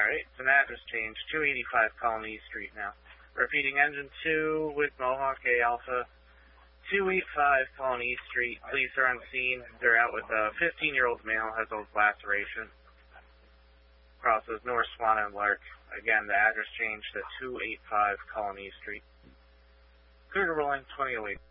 Alright, it's an address change. 285 Colony Street now. Repeating, engine 2 with Mohawk A Alpha. 285 Colony Street. Police are on scene. They're out with a 15-year-old male, has a laceration. Crosses North Swan and Lark. Again, the address changed to 285 Colony Street. Cougar rolling 2008.